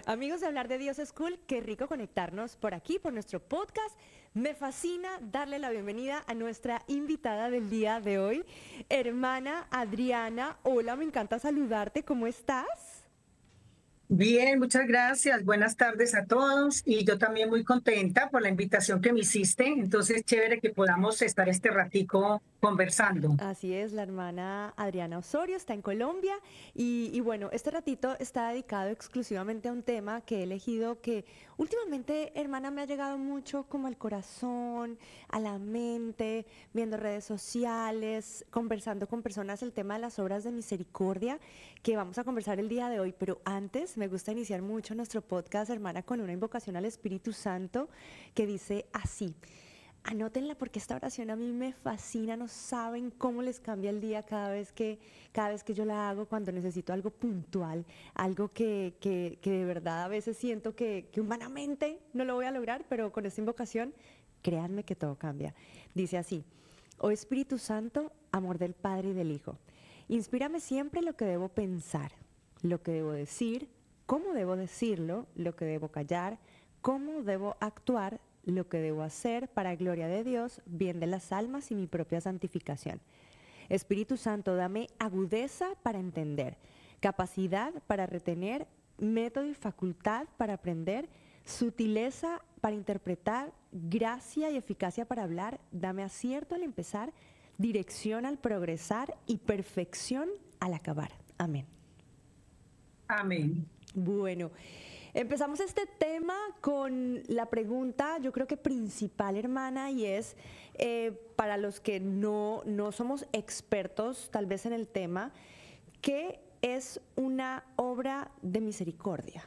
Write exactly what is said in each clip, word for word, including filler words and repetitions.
Amigos de Hablar de Dios School, qué rico conectarnos por aquí, por nuestro podcast. Me fascina darle la bienvenida a nuestra invitada del día de hoy, hermana Adriana. Hola, me encanta saludarte, ¿cómo estás? Bien, muchas gracias. Buenas tardes a todos y yo también muy contenta por la invitación que me hiciste. Entonces, chévere que podamos estar este ratico conversando. Así es, la hermana Adriana Osorio está en Colombia y, y bueno, este ratito está dedicado exclusivamente a un tema que he elegido que últimamente, hermana, me ha llegado mucho como al corazón, a la mente, viendo redes sociales, conversando con personas el tema de las obras de misericordia que vamos a conversar el día de hoy. Pero antes me gusta iniciar mucho nuestro podcast, hermana, con una invocación al Espíritu Santo que dice así. Anótenla porque esta oración a mí me fascina, no saben cómo les cambia el día cada vez que, cada vez que yo la hago, cuando necesito algo puntual, algo que, que, que de verdad a veces siento que, que humanamente no lo voy a lograr, pero con esta invocación, créanme que todo cambia. Dice así: oh Espíritu Santo, amor del Padre y del Hijo, inspírame siempre lo que debo pensar, lo que debo decir, cómo debo decirlo, lo que debo callar, cómo debo actuar, lo que debo hacer para gloria de Dios, bien de las almas y mi propia santificación. Espíritu Santo, dame agudeza para entender, capacidad para retener, método y facultad para aprender, sutileza para interpretar, gracia y eficacia para hablar, dame acierto al empezar, dirección al progresar y perfección al acabar. Amén. Amén. Bueno, empezamos este tema con la pregunta, yo creo que principal, hermana, y es eh, para los que no, no somos expertos tal vez en el tema, ¿qué es una obra de misericordia?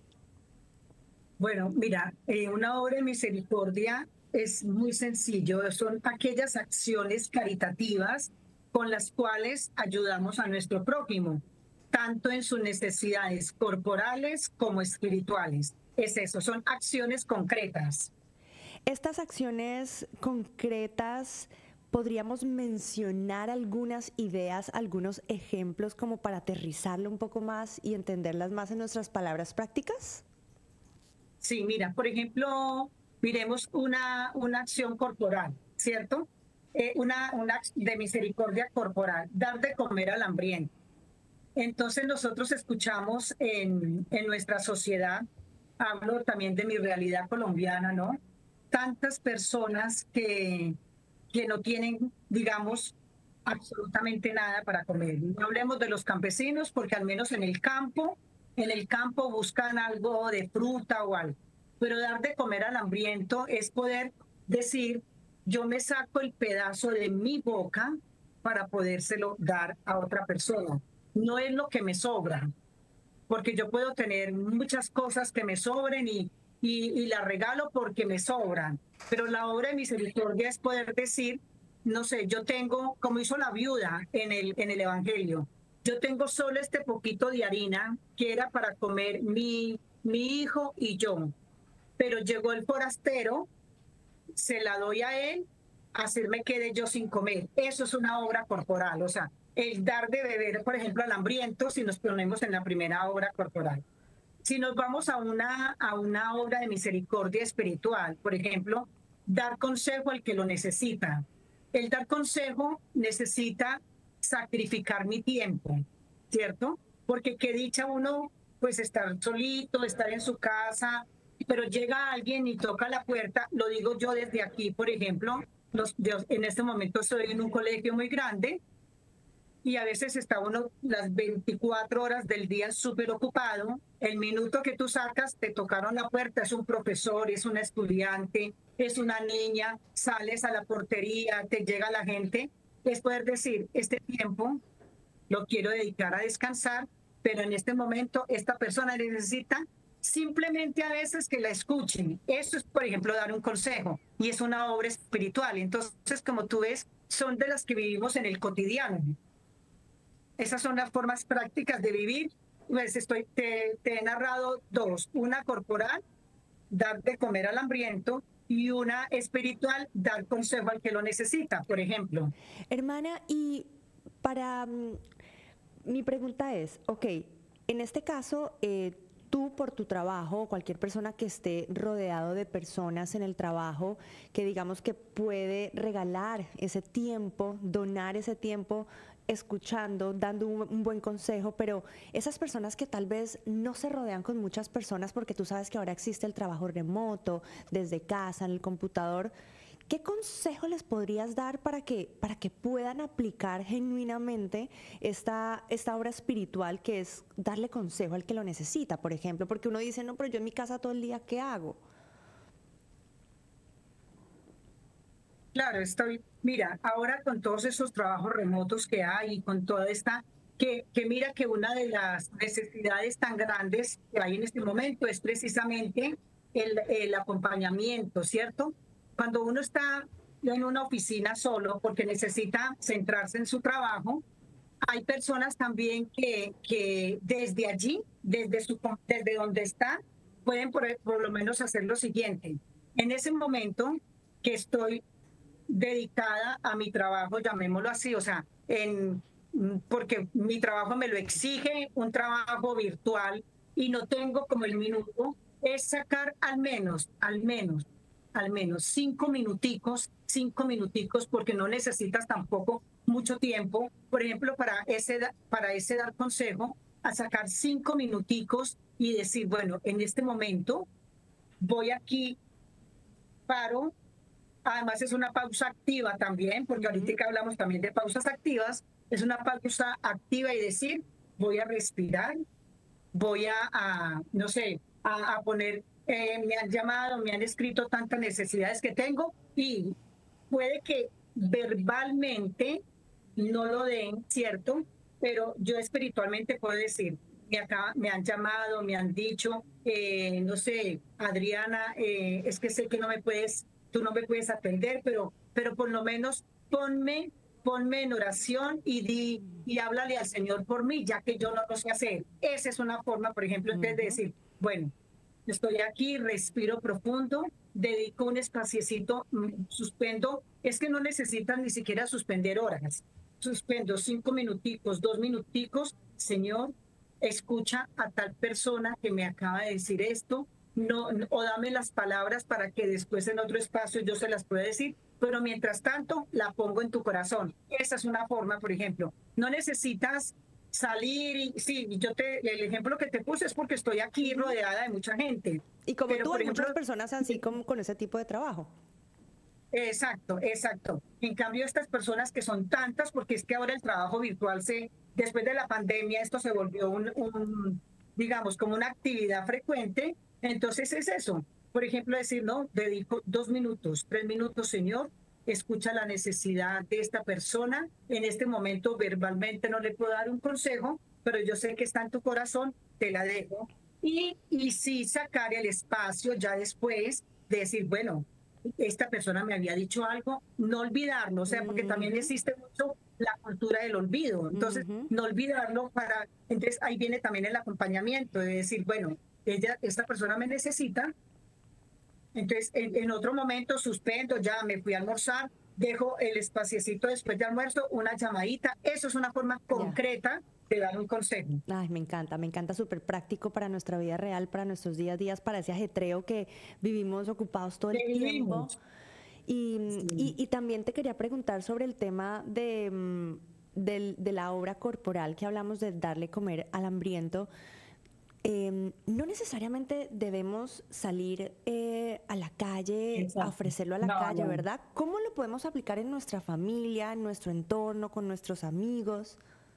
Bueno, mira, eh, una obra de misericordia es muy sencillo. Son aquellas acciones caritativas con las cuales ayudamos a nuestro prójimo, tanto en sus necesidades corporales como espirituales. Es eso, son acciones concretas. Estas acciones concretas, ¿podríamos mencionar algunas ideas, algunos ejemplos como para aterrizarlo un poco más y entenderlas más en nuestras palabras prácticas? Sí, mira, por ejemplo, miremos una, una acción corporal, ¿cierto? Eh, una, una de misericordia corporal, dar de comer al hambriento. Entonces nosotros escuchamos en, en nuestra sociedad, hablo también de mi realidad colombiana, ¿no? Tantas personas que, que no tienen, digamos, absolutamente nada para comer. No hablemos de los campesinos, porque al menos en el campo, en el campo buscan algo de fruta o algo. Pero dar de comer al hambriento es poder decir, yo me saco el pedazo de mi boca para podérselo dar a otra persona. No es lo que me sobra, porque yo puedo tener muchas cosas que me sobren y, y, y la regalo porque me sobran, pero la obra de misericordia es poder decir, no sé, yo tengo, como hizo la viuda en el, en el Evangelio, yo tengo solo este poquito de harina que era para comer mi, mi hijo y yo, pero llegó el forastero, se la doy a él, hacerme quede yo sin comer. Eso es una obra corporal, o sea, el dar de beber, por ejemplo, al hambriento, si nos ponemos en la primera obra corporal. Si nos vamos a una, a una obra de misericordia espiritual, por ejemplo, dar consejo al que lo necesita. El dar consejo necesita sacrificar mi tiempo, ¿cierto? Porque qué dicha uno, pues estar solito, estar en su casa, pero llega alguien y toca la puerta, lo digo yo desde aquí, por ejemplo, los, yo en este momento estoy en un colegio muy grande y a veces está uno las veinticuatro horas del día súper ocupado. El minuto que tú sacas, te tocaron la puerta, es un profesor, es una estudiante, es una niña, sales a la portería, te llega la gente. Es poder decir, este tiempo lo quiero dedicar a descansar, pero en este momento esta persona necesita simplemente a veces que la escuchen. Eso es, por ejemplo, dar un consejo y es una obra espiritual. Entonces, como tú ves, son de las que vivimos en el cotidiano. Esas son las formas prácticas de vivir. Pues estoy, te, te he narrado dos, una corporal, dar de comer al hambriento, y una espiritual, dar consejo al que lo necesita, por ejemplo. Hermana, y para... mm, mi pregunta es, ok, en este caso, eh, tú por tu trabajo, cualquier persona que esté rodeado de personas en el trabajo, que digamos que puede regalar ese tiempo, donar ese tiempo, escuchando, dando un, un buen consejo, pero esas personas que tal vez no se rodean con muchas personas, porque tú sabes que ahora existe el trabajo remoto, desde casa, en el computador, ¿qué consejo les podrías dar para que, para que puedan aplicar genuinamente esta, esta obra espiritual que es darle consejo al que lo necesita, por ejemplo? Porque uno dice, no, pero yo en mi casa todo el día, ¿qué hago? Claro, estoy, mira, ahora con todos esos trabajos remotos que hay y con toda esta, que, que mira que una de las necesidades tan grandes que hay en este momento es precisamente el, el acompañamiento, ¿cierto? Cuando uno está en una oficina solo porque necesita centrarse en su trabajo, hay personas también que, que desde allí, desde, su, desde donde está, pueden por, por lo menos hacer lo siguiente. En ese momento que estoy dedicada a mi trabajo, llamémoslo así, o sea, en, porque mi trabajo me lo exige, un trabajo virtual, y no tengo como el minuto, es sacar al menos, al menos, al menos cinco minuticos, cinco minuticos, porque no necesitas tampoco mucho tiempo, por ejemplo, para ese, para ese dar consejo, a sacar cinco minuticos y decir, bueno, en este momento voy aquí, paro. Además es una pausa activa también, porque ahorita Ujú. que hablamos también de pausas activas, es una pausa activa y decir, voy a respirar, voy a, a no sé, a, a poner, eh, me han llamado, me han escrito tantas necesidades que tengo y puede que verbalmente no lo den, ¿cierto? Pero yo espiritualmente puedo decir, me, acaba, me han llamado, me han dicho, eh, no sé, Adriana, eh, es que sé que no me puedes, tú no me puedes atender, pero, pero por lo menos ponme, ponme en oración y di y háblale al Señor por mí, ya que yo no lo sé hacer. Esa es una forma, por ejemplo, entonces de Ujú. decir, bueno, estoy aquí, respiro profundo, dedico un espaciecito, mm, suspendo, es que no necesitan ni siquiera suspender horas. Suspendo cinco minuticos, dos minuticos, Señor, escucha a tal persona que me acaba de decir esto, no, no- o dame las palabras para que después en otro espacio yo se las pueda decir, pero mientras tanto la pongo en tu corazón. Esa es una forma, por ejemplo. No necesitas salir y sí, yo te, el ejemplo que te puse es porque estoy aquí Ujú. rodeada de mucha gente, Y como pero tú, por hay ejemplo, muchas personas así como con ese tipo de trabajo. exacto, exacto. En cambio, estas personas que son tantas, porque es que ahora el trabajo virtual se, después de la pandemia, esto se volvió un, un, digamos, como una actividad frecuente. Entonces es eso. Por ejemplo, decir, no, dedico dos minutos, tres minutos, Señor, escucha la necesidad de esta persona. En este momento verbalmente no le puedo dar un consejo, pero yo sé que está en tu corazón, te la dejo. Y, y sí sacar el espacio ya después de decir, bueno, esta persona me había dicho algo, no olvidarlo, o sea, porque también Ujú, existe mucho la cultura del olvido, entonces ujú. no olvidarlo para, entonces ahí viene también el acompañamiento, de decir, bueno, ella, esta persona me necesita, entonces en, en otro momento suspendo, ya me fui a almorzar, dejo el espaciecito después de almuerzo, una llamadita, eso es una forma Ya. concreta de dar un consejo. Ay, me encanta, me encanta súper práctico para nuestra vida real, para nuestros días a días, para ese ajetreo que vivimos ocupados todo el ¿Qué tiempo. vivimos? Y, y- Sí. y también te quería preguntar sobre el tema de, mm, del- de la obra corporal que hablamos de darle comer al hambriento. Em, no necesariamente debemos salir eh, a la calle, a Exacto. ofrecerlo a la No, calle, no. ¿verdad? ¿Cómo lo podemos aplicar en nuestra familia, en nuestro entorno, con nuestros amigos?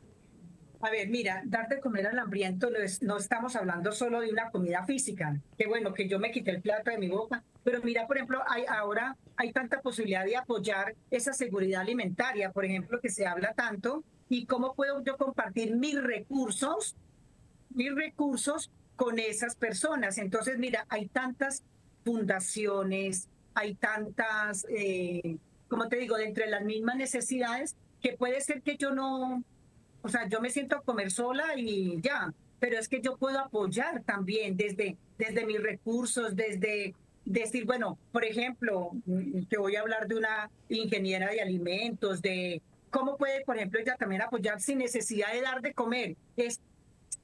A ver, mira, dar de comer al hambriento no, es- no estamos hablando solo de una comida física, que bueno, que yo me quité el plato de mi boca, pero mira, por ejemplo, hay, ahora hay tanta posibilidad de apoyar esa seguridad alimentaria, por ejemplo, que se habla tanto, y cómo puedo yo compartir mis recursos, mis recursos con esas personas. Entonces, mira, hay tantas fundaciones, hay tantas, eh, como te digo, de entre las mismas necesidades, que puede ser que yo no, o sea, yo me siento a comer sola y ya, pero es que yo puedo apoyar también desde, desde mis recursos, desde decir, bueno, por ejemplo, mm, te voy a hablar de una ingeniera de alimentos, de cómo puede, por ejemplo, ella también apoyar sin necesidad de dar de comer. Es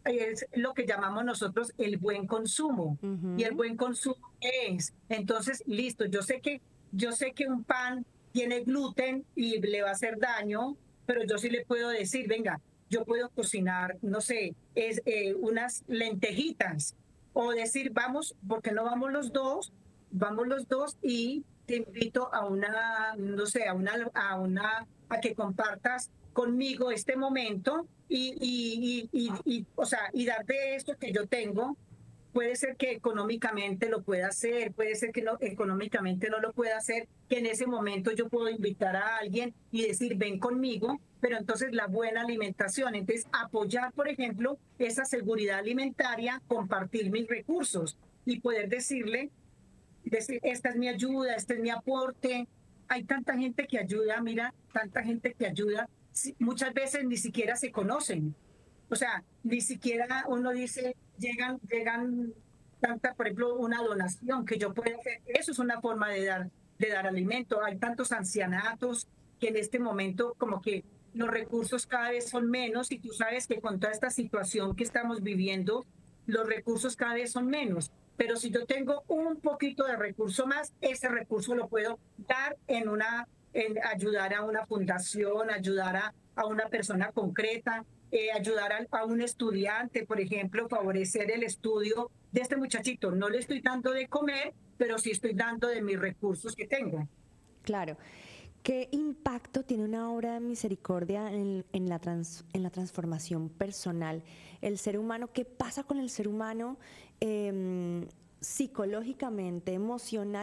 es lo que llamamos nosotros el buen consumo. Y el Ujú. buen consumo es, entonces, listo, yo sé que, yo sé que un pan tiene gluten y le va a hacer daño, pero yo sí le puedo decir, venga, yo puedo cocinar, no sé, es, eh, unas lentejitas, o decir, vamos, porque no vamos los dos, vamos los dos y te invito a una, no sé, a una, a una, a que compartas conmigo este momento y, y, y, y, y, o sea, y darte esto que yo tengo. Puede ser que económicamente lo pueda hacer, puede ser que no, económicamente no lo pueda hacer, que en ese momento yo puedo invitar a alguien y decir, ven conmigo, pero entonces la buena alimentación, entonces apoyar, por ejemplo, esa seguridad alimentaria, compartir mis recursos y poder decirle, decir, esta es mi ayuda, este es mi aporte. Hay tanta gente que ayuda, mira, tanta gente que ayuda, sí, muchas veces ni siquiera se conocen. O sea, ni siquiera uno dice, llegan, llegan tanta, por ejemplo, una donación que yo pueda hacer. Eso es una forma de dar, de dar alimento. Hay tantos ancianatos que en este momento como que los recursos cada vez son menos y tú sabes que con toda esta situación que estamos viviendo, los recursos cada vez son menos. Pero si yo tengo un poquito de recurso más, ese recurso lo puedo dar en una, en ayudar a una fundación, ayudar a, a una persona concreta, eh, ayudar a, a un estudiante, por ejemplo, favorecer el estudio de este muchachito. No le estoy dando de comer, pero sí estoy dando de mis recursos que tengo. Claro. ¿Qué impacto tiene una obra de misericordia en, en la trans- en la transformación personal? El ser humano, ¿qué pasa con el ser humano em, psicológicamente, emocional?